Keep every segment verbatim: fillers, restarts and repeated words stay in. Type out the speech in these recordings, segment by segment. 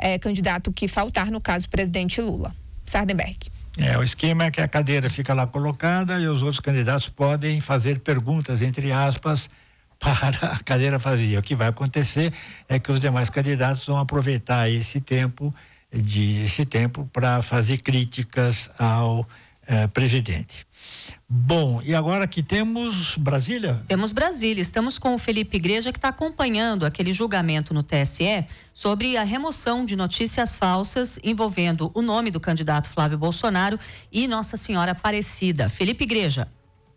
é, candidato que faltar, no caso, o presidente Lula. Sardenberg. É, o esquema é que a cadeira fica lá colocada e os outros candidatos podem fazer perguntas, entre aspas, para a cadeira vazia. O que vai acontecer é que os demais candidatos vão aproveitar esse tempo, de, esse tempo para fazer críticas ao eh, presidente. Bom, e agora aqui temos Brasília? Temos Brasília, estamos com o Felipe Igreja, que está acompanhando aquele julgamento no T S E sobre a remoção de notícias falsas envolvendo o nome do candidato Flávio Bolsonaro e Nossa Senhora Aparecida. Felipe Igreja.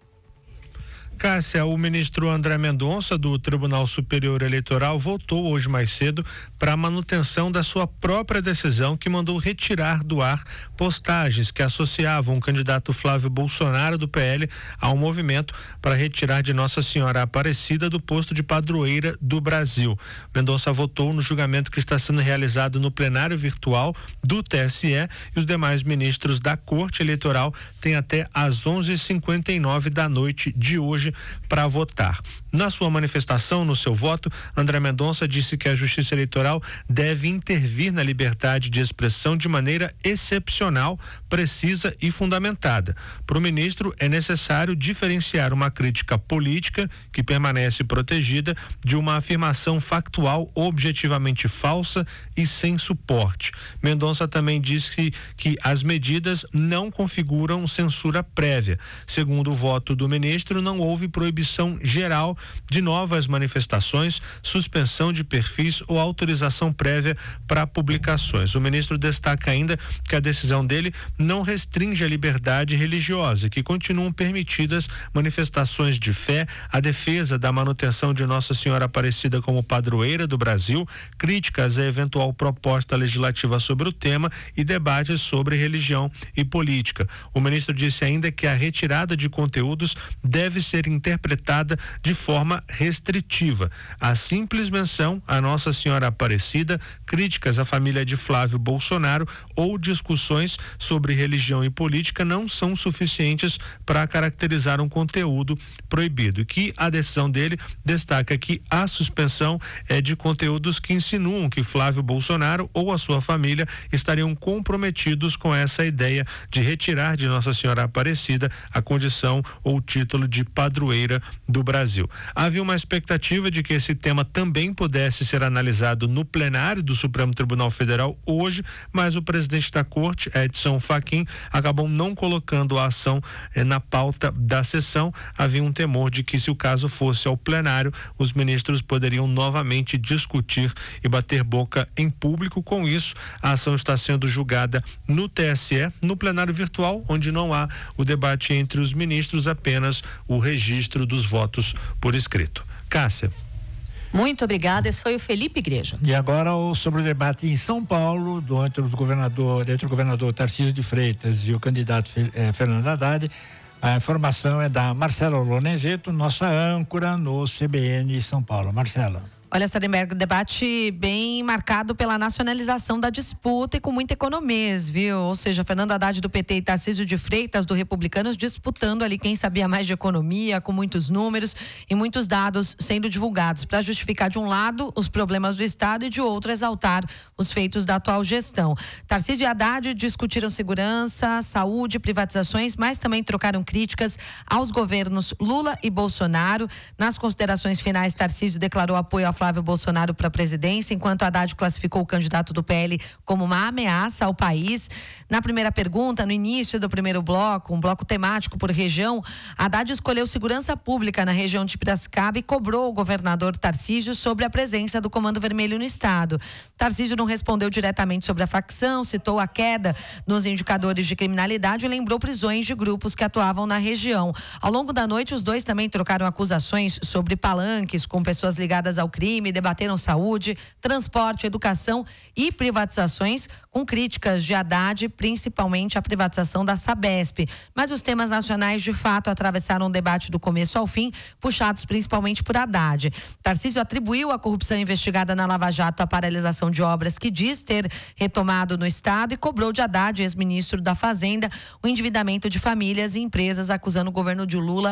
Cássia, o ministro André Mendonça, do Tribunal Superior Eleitoral, votou hoje mais cedo para a manutenção da sua própria decisão, que mandou retirar do ar postagens que associavam o candidato Flávio Bolsonaro, do P L, ao movimento para retirar de Nossa Senhora Aparecida do posto de padroeira do Brasil. Mendonça votou no julgamento que está sendo realizado no plenário virtual do T S E, e os demais ministros da Corte Eleitoral têm até às onze e cinquenta e nove da noite de hoje para votar. Na sua manifestação, no seu voto, André Mendonça disse que a Justiça Eleitoral deve intervir na liberdade de expressão de maneira excepcional, precisa e fundamentada. Para o ministro, é necessário diferenciar uma crítica política, que permanece protegida, de uma afirmação factual objetivamente falsa e sem suporte. Mendonça também disse que as medidas não configuram censura prévia. Segundo o voto do ministro, não houve proibição geral de novas manifestações, suspensão de perfis ou autorização prévia para publicações. O ministro destaca ainda que a decisão dele não restringe a liberdade religiosa, que continuam permitidas manifestações de fé, a defesa da manutenção de Nossa Senhora Aparecida como padroeira do Brasil, críticas à eventual proposta legislativa sobre o tema e debates sobre religião e política. O ministro disse ainda que a retirada de conteúdos deve ser interpretada de forma restritiva. A simples menção a Nossa Senhora Aparecida, críticas à família de Flávio Bolsonaro ou discussões sobre religião e política não são suficientes para caracterizar um conteúdo proibido, e que a decisão dele destaca que a suspensão é de conteúdos que insinuam que Flávio Bolsonaro ou a sua família estariam comprometidos com essa ideia de retirar de Nossa Senhora Aparecida a condição ou título de padroeira do Brasil. Havia uma expectativa de que esse tema também pudesse ser analisado no plenário do Supremo Tribunal Federal hoje, mas o presidente da Corte, Edson Fachin, acabou não colocando a ação eh, na pauta da sessão. Havia um temor de que, se o caso fosse ao plenário, os ministros poderiam novamente discutir e bater boca em público. Com isso, a ação está sendo julgada no T S E, no plenário virtual, onde não há o debate entre os ministros, apenas o registro dos votos por escrito. Cássia. Muito obrigada, esse foi o Felipe Igreja. E agora o, sobre o debate em São Paulo, do, entre, o governador, entre o governador Tarcísio de Freitas e o candidato eh, Fernando Haddad. A informação é da Marcela Lorenzeto, nossa âncora no C B N São Paulo. Marcela. Olha, Sardenberg, debate bem marcado pela nacionalização da disputa e com muita economês, viu? Ou seja, Fernando Haddad do P T e Tarcísio de Freitas do Republicanos disputando ali quem sabia mais de economia, com muitos números e muitos dados sendo divulgados para justificar, de um lado, os problemas do Estado e de outro, exaltar os feitos da atual gestão. Tarcísio e Haddad discutiram segurança, saúde, privatizações, mas também trocaram críticas aos governos Lula e Bolsonaro. Nas considerações finais, Tarcísio declarou apoio a Flávio Bolsonaro para a presidência, enquanto Haddad classificou o candidato do P L como uma ameaça ao país. Na primeira pergunta, no início do primeiro bloco, um bloco temático por região, Haddad escolheu segurança pública na região de Piracicaba e cobrou o governador Tarcísio sobre a presença do Comando Vermelho no estado. Tarcísio não respondeu diretamente sobre a facção, citou a queda nos indicadores de criminalidade e lembrou prisões de grupos que atuavam na região. Ao longo da noite, os dois também trocaram acusações sobre palanques com pessoas ligadas ao crime, debateram saúde, transporte, educação e privatizações, com críticas de Haddad, principalmente a privatização da Sabesp. Mas os temas nacionais, de fato, atravessaram o debate do começo ao fim, puxados principalmente por Haddad. Tarcísio atribuiu a corrupção investigada na Lava Jato à paralisação de obras que diz ter retomado no estado e cobrou de Haddad, ex-ministro da Fazenda, o endividamento de famílias e empresas, acusando o governo de Lula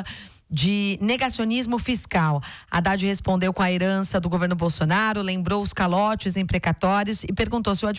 de negacionismo fiscal. Haddad respondeu com a herança do governo Bolsonaro, lembrou os calotes imprecatórios e perguntou se o